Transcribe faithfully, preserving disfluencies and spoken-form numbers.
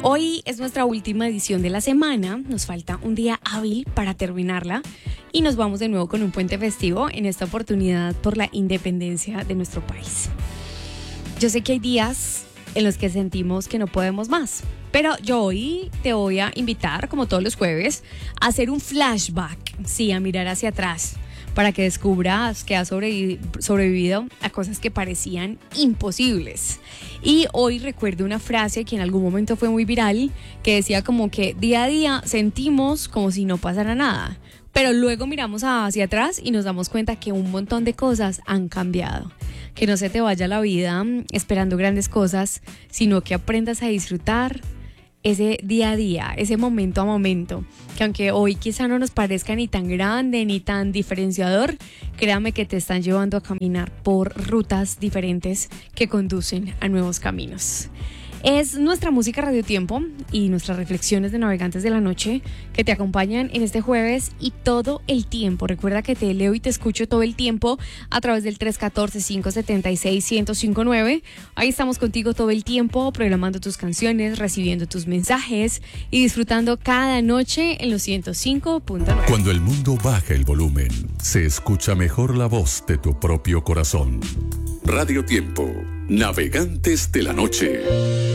Hoy es nuestra última edición de la semana, nos falta un día hábil para terminarla y nos vamos de nuevo con un puente festivo, en esta oportunidad por la independencia de nuestro país. Yo sé que hay días en los que sentimos que no podemos más, pero yo hoy te voy a invitar, como todos los jueves, a hacer un flashback, sí, a mirar hacia atrás, para que descubras que has sobrevi- sobrevivido a cosas que parecían imposibles. Y hoy recuerdo una frase que en algún momento fue muy viral, que decía como que día a día sentimos como si no pasara nada, pero luego miramos hacia atrás y nos damos cuenta que un montón de cosas han cambiado. Que no se te vaya la vida esperando grandes cosas, sino que aprendas a disfrutar ese día a día, ese momento a momento, que aunque hoy quizá no nos parezca ni tan grande ni tan diferenciador, créame que te están llevando a caminar por rutas diferentes que conducen a nuevos caminos. Es nuestra música Radio Tiempo y nuestras reflexiones de Navegantes de la Noche que te acompañan en este jueves y todo el tiempo. Recuerda que te leo y te escucho todo el tiempo a través del tres uno cuatro, cinco siete seis, uno cero cinco nueve. Ahí estamos contigo todo el tiempo, programando tus canciones, recibiendo tus mensajes y disfrutando cada noche en los ciento cinco punto nueve. Cuando el mundo baja el volumen, se escucha mejor la voz de tu propio corazón. Radio Tiempo, Navegantes de la Noche.